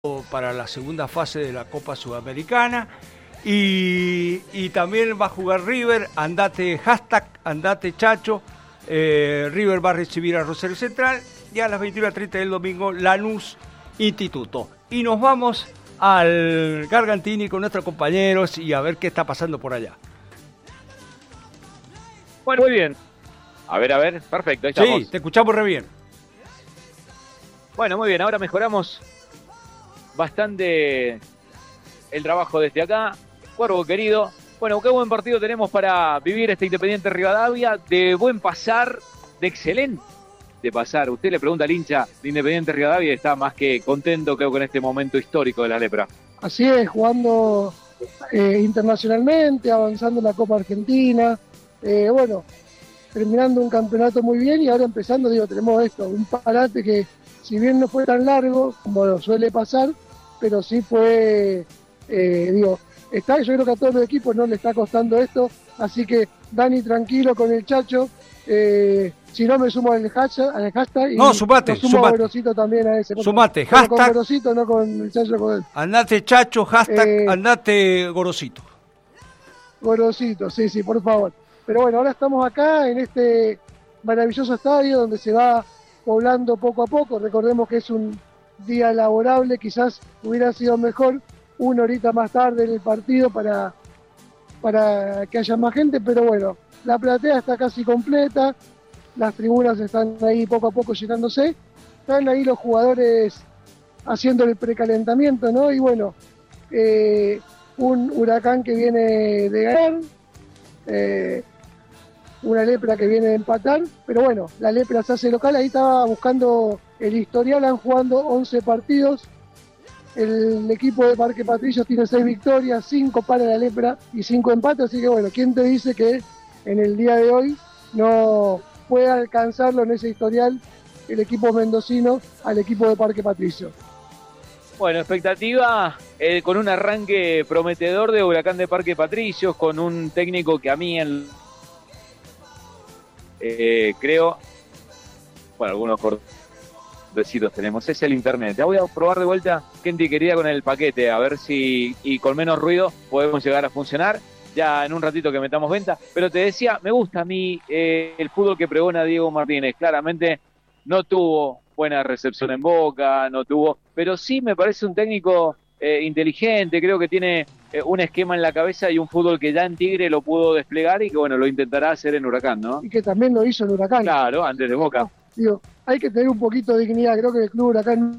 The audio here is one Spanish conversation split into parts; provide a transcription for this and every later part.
para la segunda fase de la Copa Sudamericana y también va a jugar River. Andate Chacho. River va a recibir a Rosario Central y a las 21:30 del domingo Lanús Instituto. Y nos vamos al Gargantini con nuestros compañeros y a ver qué está pasando por allá. Bueno, muy bien. A ver, perfecto, ahí estamos. Sí, te escuchamos re bien. Bueno, muy bien, ahora mejoramos bastante el trabajo desde acá. Cuervo querido, bueno, qué buen partido tenemos para vivir este Independiente Rivadavia, de buen pasar, de excelente pasar. Usted le pregunta al hincha de Independiente Rivadavia y está más que contento, creo, con este momento histórico de la lepra. Así es, jugando internacionalmente, avanzando en la Copa Argentina, bueno, terminando un campeonato muy bien y ahora empezando, tenemos esto, un parate que si bien no fue tan largo como suele pasar, pero sí fue, yo creo que a todos los equipos no le está costando esto, así que Dani tranquilo con el Chacho, si no me sumo al hashtag y no, sumate. A Gorosito también a ese. Sumate, hashtag. Con Gorosito, no con el Chacho, con él. Andate Chacho, hashtag, andate Gorosito. Gorosito, sí, por favor. Pero bueno, ahora estamos acá en este maravilloso estadio donde se va poblando poco a poco. Recordemos que es un día laborable, quizás hubiera sido mejor una horita más tarde en el partido para que haya más gente, pero bueno, la platea está casi completa, las tribunas están ahí poco a poco llenándose, están ahí los jugadores haciendo el precalentamiento, ¿no? Y bueno, un Huracán que viene de ganar, una Lepra que viene de empatar, pero bueno, la Lepra se hace local. Ahí estaba buscando el historial, han jugado 11 partidos, el equipo de Parque Patricios tiene 6 victorias, 5 para la Lepra y 5 empates, así que bueno, ¿quién te dice que en el día de hoy no puede alcanzarlo en ese historial el equipo mendocino al equipo de Parque Patricios? Bueno, expectativa con un arranque prometedor de Huracán de Parque Patricios, con un técnico que a mí creo, bueno, algunos cortecitos tenemos, es el internet. Ya voy a probar de vuelta, Kenty querida, con el paquete, a ver si y con menos ruido podemos llegar a funcionar. Ya en un ratito que metamos venta, pero te decía, me gusta a mí el fútbol que pregona Diego Martínez. Claramente no tuvo buena recepción en Boca, pero sí me parece un técnico inteligente, creo que tiene un esquema en la cabeza y un fútbol que ya en Tigre lo pudo desplegar y que bueno, lo intentará hacer en Huracán, ¿no? Y que también lo hizo en Huracán. Claro, antes de Boca. Hay que tener un poquito de dignidad, creo que el club Huracán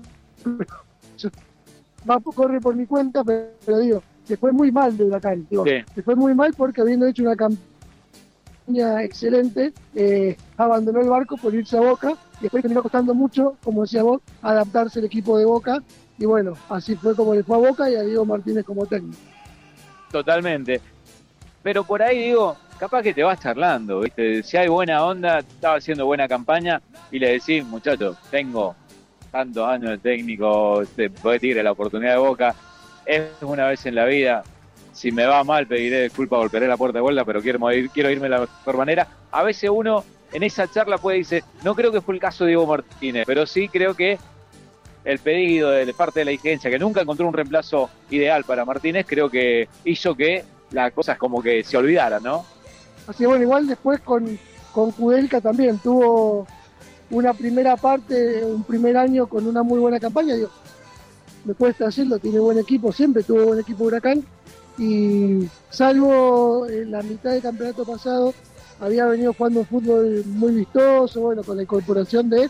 corre por mi cuenta, pero se fue muy mal de Huracán, sí. Se fue muy mal porque habiendo hecho una campaña excelente, abandonó el barco por irse a Boca y después terminó costando mucho, como decía vos, adaptarse al equipo de Boca y bueno, así fue como le fue a Boca y a Diego Martínez como técnico. Totalmente, pero por ahí capaz que te vas charlando, ¿viste? Si hay buena onda, estaba haciendo buena campaña y le decís, muchachos, tengo tantos años de técnico, puede Tigre la oportunidad de Boca, es una vez en la vida, si me va mal pediré disculpas, golpearé la puerta de vuelta, pero quiero irme de la mejor manera. A veces uno en esa charla puede decir, no creo que fue el caso de Diego Martínez, pero sí creo que el pedido de parte de la dirigencia, que nunca encontró un reemplazo ideal para Martínez, creo que hizo que las cosas como que se olvidaran, ¿no? Así bueno, igual después con Kudelka también tuvo una primera parte, un primer año con una muy buena campaña, me cuesta decirlo, tiene buen equipo, siempre tuvo buen equipo Huracán, y salvo en la mitad del campeonato pasado, había venido jugando un fútbol muy vistoso, bueno, con la incorporación de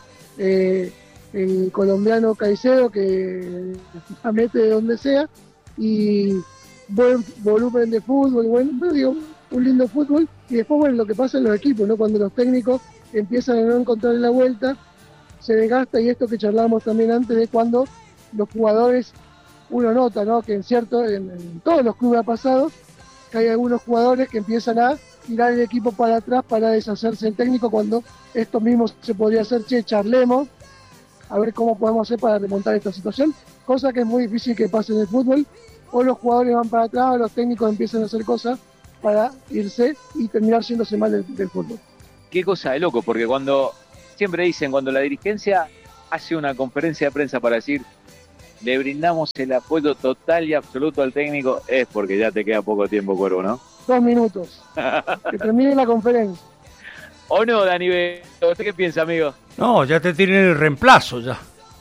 el colombiano Caicedo, que la mete de donde sea, y buen volumen de fútbol, un lindo fútbol, y después, bueno, lo que pasa en los equipos, ¿no? Cuando los técnicos empiezan a no encontrar la vuelta, se desgasta, y esto que charlábamos también antes de cuando los jugadores, uno nota, ¿no? Que en todos los clubes ha pasado, que hay algunos jugadores que empiezan a tirar el equipo para atrás para deshacerse del técnico, cuando esto mismo se podría hacer, charlemos, a ver cómo podemos hacer para remontar esta situación, cosa que es muy difícil que pase en el fútbol, o los jugadores van para atrás, o los técnicos empiezan a hacer cosas para irse y terminar yéndose mal del fútbol. Qué cosa de loco, porque cuando siempre dicen, cuando la dirigencia hace una conferencia de prensa para decir le brindamos el apoyo total y absoluto al técnico, es porque ya te queda poco tiempo, Cuervo, ¿no? 2 minutos. Que termine la conferencia. ¿O no, Dani Vega? ¿Usted qué piensa, amigo? No, ya te tienen el reemplazo ya.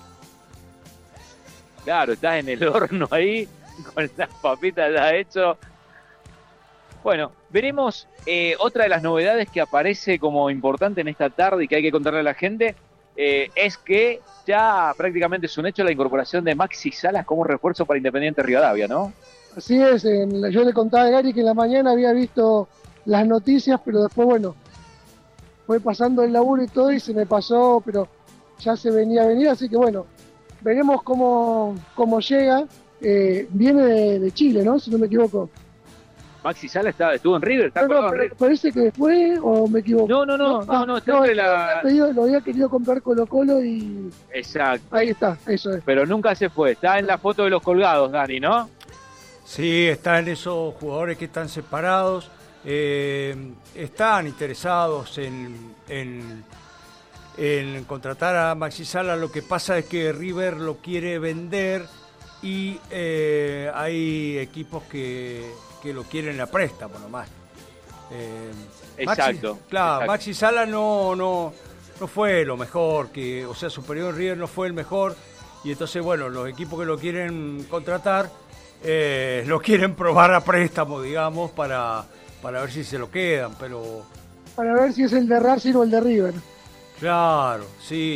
Claro, estás en el horno ahí, con las papitas ya hecho. Bueno, veremos otra de las novedades que aparece como importante en esta tarde y que hay que contarle a la gente, es que ya prácticamente es un hecho la incorporación de Maxi Salas como refuerzo para Independiente Rivadavia, ¿no? Así es, yo le contaba a Gary que en la mañana había visto las noticias, pero después, bueno, fue pasando el laburo y todo y se me pasó, pero ya se venía a venir, así que bueno, veremos cómo llega. Viene de Chile, ¿no? Si no me equivoco. Maxi Salas estuvo en River, ¿está No, River? parece que después, o me equivoco. No, está entre la... Lo había querido comprar Colo-Colo y... Exacto. Ahí está, eso es. Pero nunca se fue, está en la foto de los colgados, Dani, ¿no? Sí, están esos jugadores que están separados, están interesados en contratar a Maxi Salas. Lo que pasa es que River lo quiere vender y hay equipos que lo quieren a préstamo nomás. Exacto. Maxi Salas no fue lo mejor, Superior River no fue el mejor, y entonces, bueno, los equipos que lo quieren contratar lo quieren probar a préstamo, digamos, para ver si se lo quedan, pero... Para ver si es el de Racing o el de River. Claro, sí.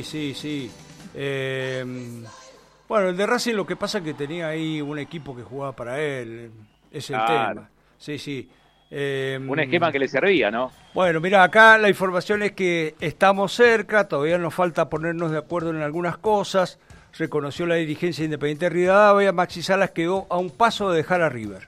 Bueno, el de Racing lo que pasa es que tenía ahí un equipo que jugaba para él, es el tema. Sí. Un esquema que le servía, ¿no? Bueno, mira, acá la información es que estamos cerca, todavía nos falta ponernos de acuerdo en algunas cosas. Reconoció la dirigencia de Independiente Rivadavia, Maxi Salas quedó a un paso de dejar a River.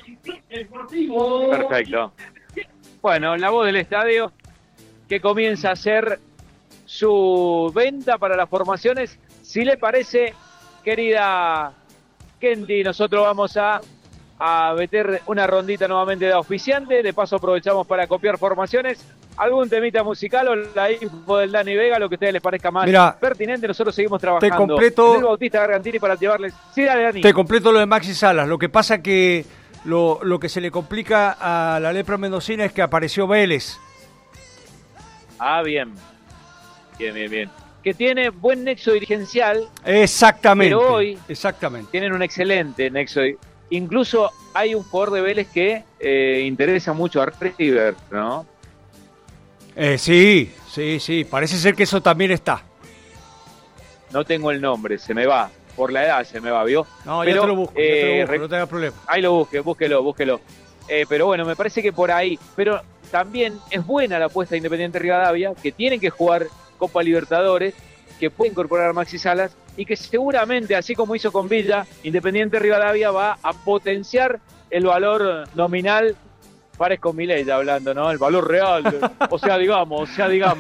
Perfecto. Bueno, la voz del estadio que comienza a hacer su venta para las formaciones. Si le parece, querida Kenty, nosotros vamos a meter una rondita nuevamente de auspiciante. De paso aprovechamos para copiar formaciones. ¿Algún temita musical o la info del Dani Vega, lo que a ustedes les parezca más pertinente? Nosotros seguimos trabajando. Te completo el Bautista Gargantini para llevarles... Sí, dale, Dani. Te completo lo de Maxi Salas. Lo que pasa que lo que se le complica a la lepra mendocina es que apareció Vélez. Bien. Que tiene buen nexo dirigencial. Exactamente. Pero hoy exactamente tienen un excelente nexo. Incluso hay un jugador de Vélez que interesa mucho a River, ¿no? Sí. Parece ser que eso también está. No tengo el nombre, se me va. Por la edad se me va, ¿vio? No, pero, ya te lo busco, no tengas problema. Ahí lo búsquelo. Pero bueno, me parece que por ahí. Pero también es buena la apuesta de Independiente Rivadavia, que tienen que jugar Copa Libertadores, que puede incorporar a Maxi Salas y que seguramente, así como hizo con Villa, Independiente Rivadavia va a potenciar el valor nominal. Parezco Milei ya hablando, ¿no? El valor real. O sea, digamos.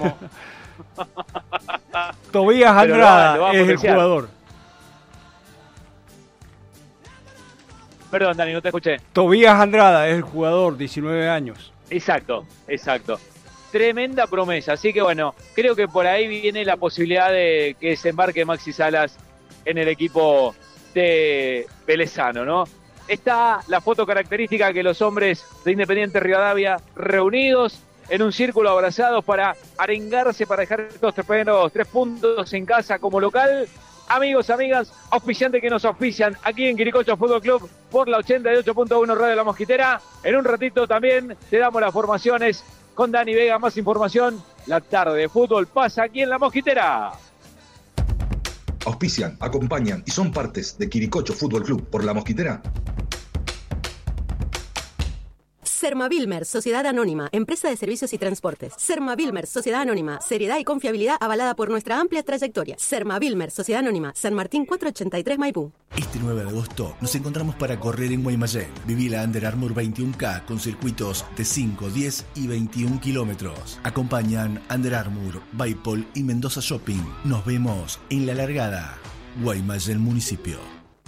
Tobías Andrada es el jugador. Perdón, Dani, no te escuché. Tobías Andrada es el jugador, 19 años. Exacto. Tremenda promesa. Así que bueno, creo que por ahí viene la posibilidad de que se embarque Maxi Salas en el equipo de Velezano, ¿no? Está la foto característica que los hombres de Independiente Rivadavia reunidos en un círculo abrazados para arengarse, para dejar estos primeros 3 puntos en casa como local. Amigos, amigas, auspiciantes que nos auspician aquí en Quiricocho Fútbol Club por la 88.1 Radio La Mosquitera. En un ratito también te damos las formaciones con Dani Vega. Más información, la tarde de fútbol pasa aquí en La Mosquitera. Auspician, acompañan y son partes de Quiricocho Fútbol Club por La Mosquitera. Sermavilmer, Sociedad Anónima, Empresa de Servicios y Transportes. Sermavilmer, Sociedad Anónima, seriedad y confiabilidad avalada por nuestra amplia trayectoria. Sermavilmer, Sociedad Anónima, San Martín 483 Maipú. Este 9 de agosto nos encontramos para correr en Guaymallén. Viví la Under Armour 21K con circuitos de 5, 10 y 21 kilómetros. Acompañan Under Armour, Baipol y Mendoza Shopping. Nos vemos en la largada. Guaymallén Municipio.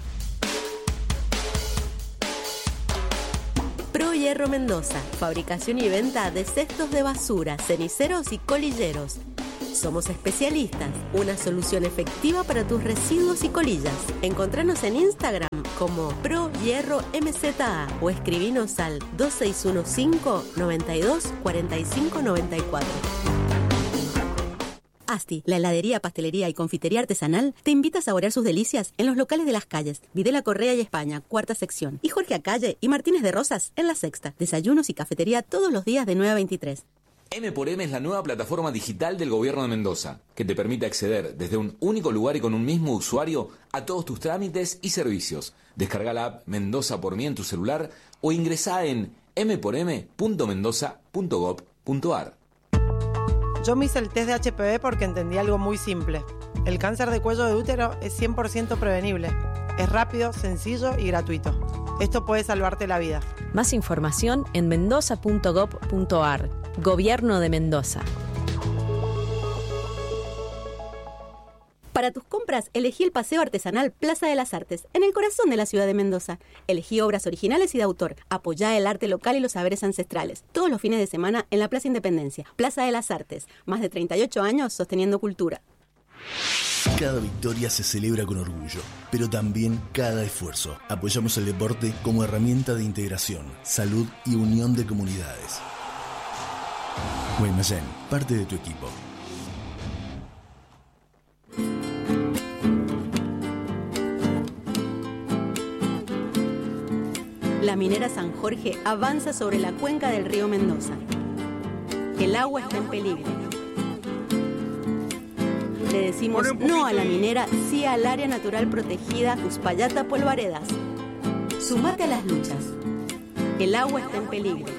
Pro Hierro Mendoza, fabricación y venta de cestos de basura, ceniceros y colilleros. Somos especialistas, una solución efectiva para tus residuos y colillas. Encontranos en Instagram como ProHierroMZA o escribinos al 2615 92 45 94. Asti, la heladería, pastelería y confitería artesanal, te invita a saborear sus delicias en los locales de Las Calles, Videla Correa y España, cuarta sección, y Jorge Acalle y Martínez de Rosas en la sexta. Desayunos y cafetería todos los días de 9 a 23. M×M es la nueva plataforma digital del Gobierno de Mendoza, que te permite acceder desde un único lugar y con un mismo usuario a todos tus trámites y servicios. Descarga la app Mendoza por mí en tu celular o ingresá en m4m.mendoza.gov.ar. Yo me hice el test de HPV porque entendí algo muy simple. El cáncer de cuello de útero es 100% prevenible. Es rápido, sencillo y gratuito. Esto puede salvarte la vida. Más información en mendoza.gov.ar. Gobierno de Mendoza. Para tus compras, elegí el Paseo Artesanal Plaza de las Artes, en el corazón de la ciudad de Mendoza. Elegí obras originales y de autor. Apoyá el arte local y los saberes ancestrales. Todos los fines de semana en la Plaza Independencia. Plaza de las Artes. Más de 38 años sosteniendo cultura. Cada victoria se celebra con orgullo, pero también cada esfuerzo. Apoyamos el deporte como herramienta de integración, salud y unión de comunidades. Guaymallén, parte de tu equipo. La minera San Jorge avanza sobre la cuenca del río Mendoza. El agua está en peligro. Le decimos no a la minera, sí al área natural protegida Uspallata Polvaredas. Sumate a las luchas. El agua está en peligro.